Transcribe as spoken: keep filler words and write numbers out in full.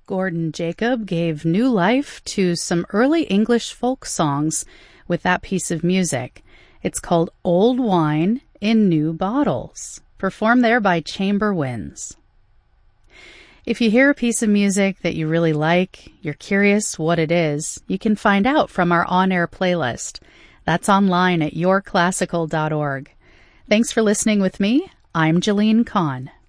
Gordon Jacob gave new life to some early English folk songs with that piece of music. It's called Old Wine in New Bottles, performed there by Chamber Winds. If you hear a piece of music that you really like, you're curious what it is, you can find out from our on-air playlist. That's online at your classical dot org. Thanks for listening with me. I'm Jalene Kahn.